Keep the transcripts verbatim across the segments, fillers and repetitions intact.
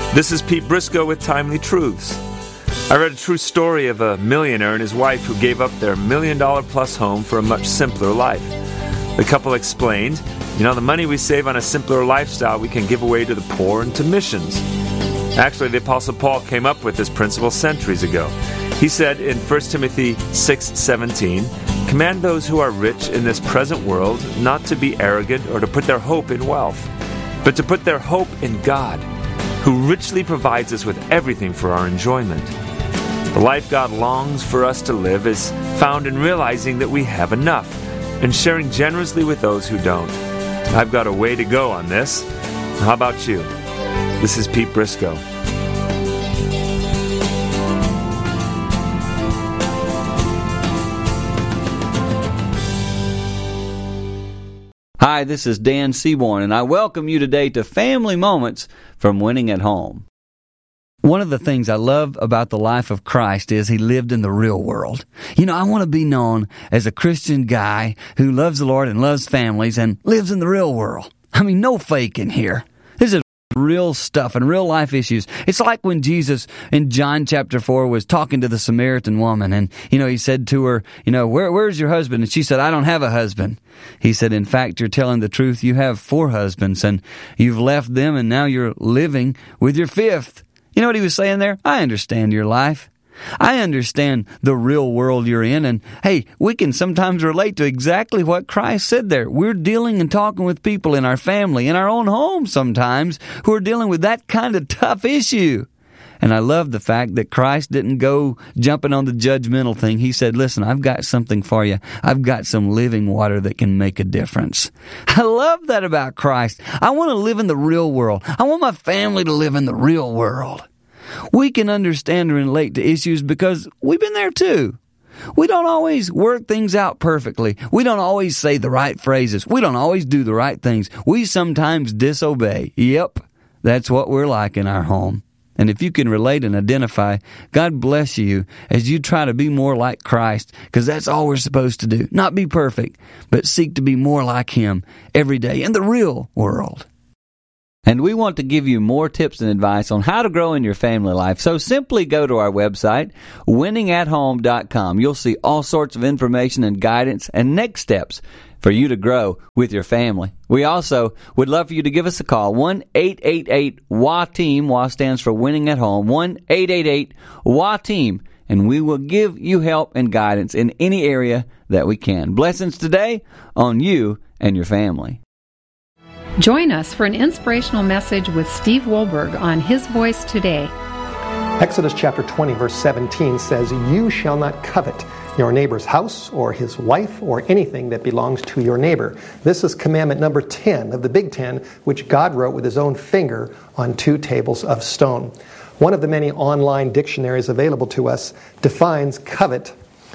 This is Pete Briscoe with Timely Truths. I read a true story of a millionaire and his wife who gave up their million-dollar-plus home for a much simpler life. The couple explained, you know, the money we save on a simpler lifestyle we can give away to the poor and to missions. Actually, the Apostle Paul came up with this principle centuries ago. He said in First Timothy six seventeen, "Command those who are rich in this present world not to be arrogant or to put their hope in wealth, but to put their hope in God, who richly provides us with everything for our enjoyment." The life God longs for us to live is found in realizing that we have enough and sharing generously with those who don't. I've got a way to go on this. How about you? This is Pete Briscoe. Hi, this is Dan Seaborn, and I welcome you today to Family Moments from Winning at Home. One of the things I love about the life of Christ is he lived in the real world. You know, I want to be known as a Christian guy who loves the Lord and loves families and lives in the real world. I mean, no faking here. This is real stuff and real life issues. It's like when Jesus in John chapter four was talking to the Samaritan woman, and, you know, he said to her, you know, Where, where's your husband? And she said, I don't have a husband. He said, in fact, you're telling the truth. You have four husbands, and you've left them, and now you're living with your fifth. You know what he was saying there? I understand your life. I understand the real world you're in, and hey, we can sometimes relate to exactly what Christ said there. We're dealing and talking with people in our family, in our own home sometimes, who are dealing with that kind of tough issue. And I love the fact that Christ didn't go jumping on the judgmental thing. He said, listen, I've got something for you. I've got some living water that can make a difference. I love that about Christ. I want to live in the real world. I want my family to live in the real world. We can understand and relate to issues because we've been there too. We don't always work things out perfectly. We don't always say the right phrases. We don't always do the right things. We sometimes disobey. Yep, that's what we're like in our home. And if you can relate and identify, God bless you as you try to be more like Christ, because that's all we're supposed to do. Not be perfect, but seek to be more like Him every day in the real world. And we want to give you more tips and advice on how to grow in your family life. So simply go to our website, winning at home dot com. You'll see all sorts of information and guidance and next steps for you to grow with your family. We also would love for you to give us a call, one eight eight eight W A TEAM. W A stands for Winning at Home, one eight eight eight W A TEAM. And we will give you help and guidance in any area that we can. Blessings today on you and your family. Join us for an inspirational message with Steve Wohlberg on His Voice Today. Exodus chapter twenty, verse seventeen says, "You shall not covet your neighbor's house or his wife or anything that belongs to your neighbor." This is commandment number ten of the Big Ten, which God wrote with His own finger on two tables of stone. One of the many online dictionaries available to us defines covet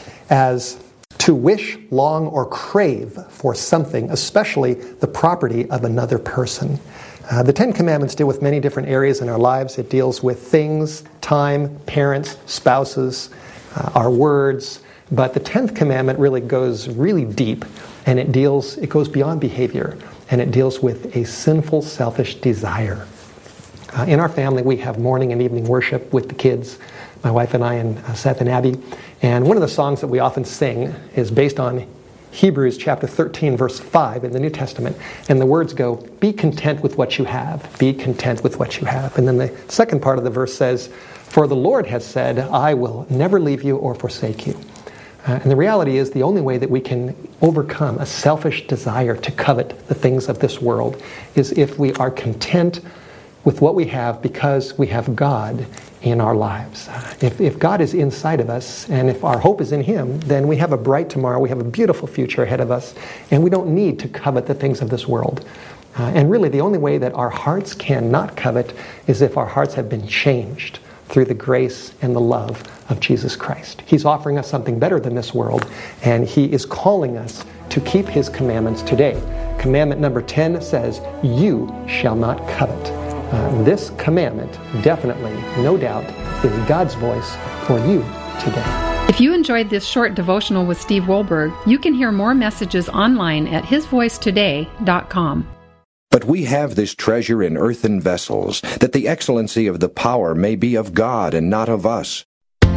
as to wish, long, or crave for something, especially the property of another person. Uh, the Ten Commandments deal with many different areas in our lives. It deals with things, time, parents, spouses, uh, our words. But the Tenth Commandment really goes really deep, and it deals, it goes beyond behavior, and it deals with a sinful, selfish desire. Uh, in our family, we have morning and evening worship with the kids, my wife and I and uh, Seth and Abby. And one of the songs that we often sing is based on Hebrews chapter thirteen, verse five in the New Testament. And the words go, "Be content with what you have. Be content with what you have." And then the second part of the verse says, "For the Lord has said, I will never leave you or forsake you." Uh, and the reality is the only way that we can overcome a selfish desire to covet the things of this world is if we are content with what we have because we have God in our lives. If, if God is inside of us and if our hope is in Him, then we have a bright tomorrow, we have a beautiful future ahead of us, and we don't need to covet the things of this world. Uh, and really the only way that our hearts cannot covet is if our hearts have been changed through the grace and the love of Jesus Christ. He's offering us something better than this world, and He is calling us to keep His commandments today. Commandment number ten says, "You shall not covet." Uh, this commandment definitely, no doubt, is God's voice for you today. If you enjoyed this short devotional with Steve Wohlberg, you can hear more messages online at his voice today dot com. But we have this treasure in earthen vessels, that the excellency of the power may be of God and not of us.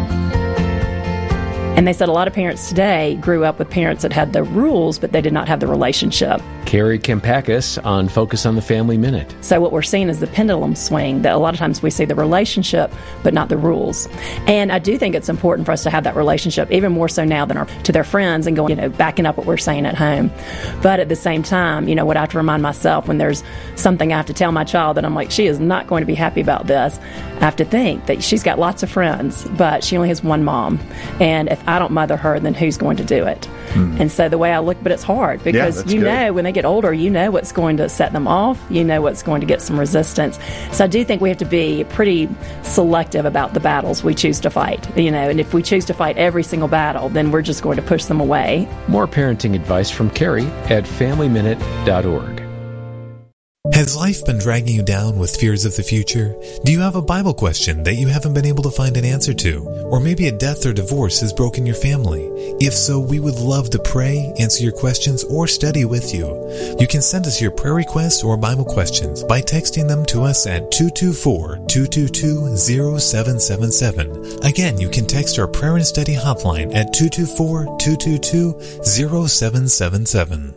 And they said a lot of parents today grew up with parents that had the rules, but they did not have the relationship. Carrie Kampakis on Focus on the Family Minute. So what we're seeing is the pendulum swing, that a lot of times we see the relationship, but not the rules. And I do think it's important for us to have that relationship, even more so now than our, to their friends and going, you know, backing up what we're saying at home. But at the same time, you know, what I have to remind myself when there's something I have to tell my child that I'm like, she is not going to be happy about this, I have to think that she's got lots of friends, but she only has one mom. And if I don't mother her, then who's going to do it? Hmm. And so the way I look, but it's hard because yeah, you good. know when they get older, you know what's going to set them off, you know what's going to get some resistance. So I do think we have to be pretty selective about the battles we choose to fight, you know, and if we choose to fight every single battle, then we're just going to push them away. More parenting advice from Carrie at family minute dot org. Has life been dragging you down with fears of the future? Do you have a Bible question that you haven't been able to find an answer to? Or maybe a death or divorce has broken your family? If so, we would love to pray, answer your questions, or study with you. You can send us your prayer requests or Bible questions by texting them to us at two two four, two two two, zero seven seven seven. Again, you can text our prayer and study hotline at two two four, two two two, zero seven seven seven.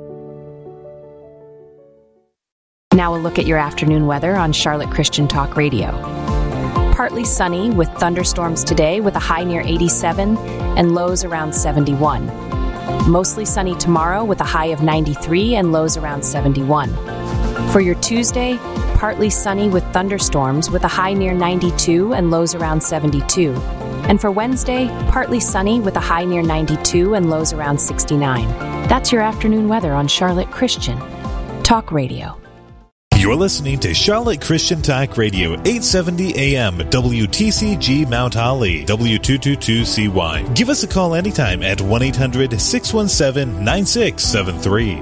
Now a look at your afternoon weather on Charlotte Christian Talk Radio. Partly sunny with thunderstorms today with a high near eighty-seven and lows around seventy-one. Mostly sunny tomorrow with a high of ninety-three and lows around seventy-one. For your Tuesday, partly sunny with thunderstorms with a high near ninety-two and lows around seventy-two. And for Wednesday, partly sunny with a high near ninety-two and lows around sixty-nine. That's your afternoon weather on Charlotte Christian Talk Radio. You're listening to Charlotte Christian Talk Radio, eight seventy A M, W T C G Mount Holly, W two twenty-two C Y. Give us a call anytime at one eight hundred, six one seven, nine six seven three.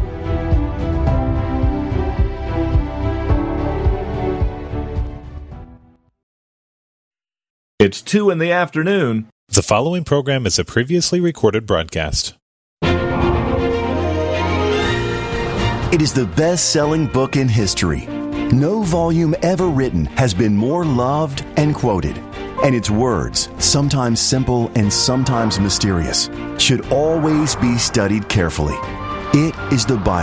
It's two in the afternoon. The following program is a previously recorded broadcast. It is the best-selling book in history. No volume ever written has been more loved and quoted. And its words, sometimes simple and sometimes mysterious, should always be studied carefully. It is the Bible.